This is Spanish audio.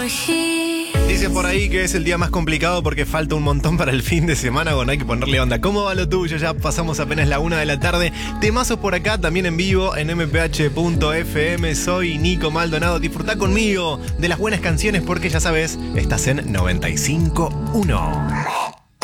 Dice por ahí que es el día más complicado porque falta un montón para el fin de semana. Bueno, hay que ponerle onda. ¿Cómo va lo tuyo? Ya pasamos apenas la 1 de la tarde. Temazos por acá, también en vivo en mph.fm. Soy Nico Maldonado. Disfrutá conmigo de las buenas canciones porque ya sabes, estás en 95.1.